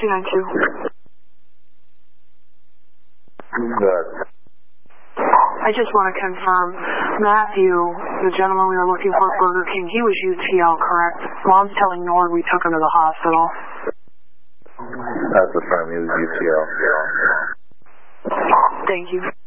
292. Good. I just want to confirm, Matthew, the gentleman we were looking for at Burger King, he was UTL, correct? Mom's telling Nord we took him to the hospital. That's the firm, he was UTL. Thank you.